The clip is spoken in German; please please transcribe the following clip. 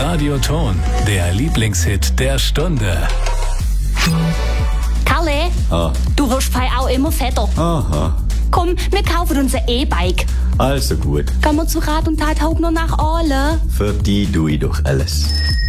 Radioton, der Lieblingshit der Stunde. Kalle, du wirst auch immer fetter. Aha, Komm, wir kaufen uns ein E-Bike. also gut. Gehen wir zu Rat und Tat noch nach Aale. Für die tue ich doch alles.